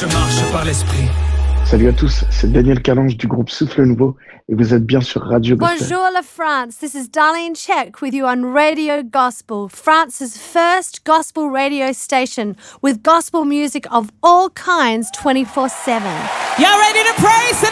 Je marche par l'esprit. Salut à tous, c'est Daniel Calange du groupe Souffle Nouveau et vous êtes bien sur Radio Gospel. Bonjour la France, this is Darlene Check with you on Radio Gospel, France's first gospel radio station with gospel music of all kinds 24/7. Y'all ready to praise